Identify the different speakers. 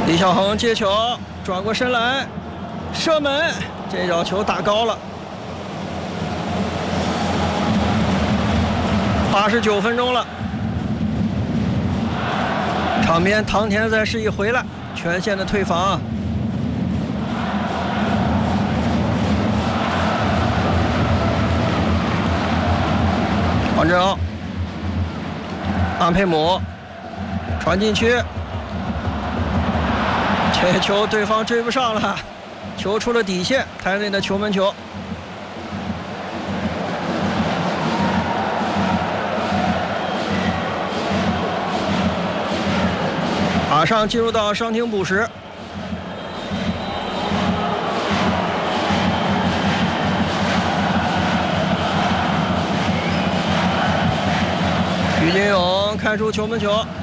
Speaker 1: 李小恒接球，转过身来，射门，这脚球打高了。89分钟了，场边唐田再示意回来，全线的退防。王振傲，安佩姆传进去，这球对方追不上了，球出了底线，台内的球门球。马上进入到伤停补时。于金勇开出球门球。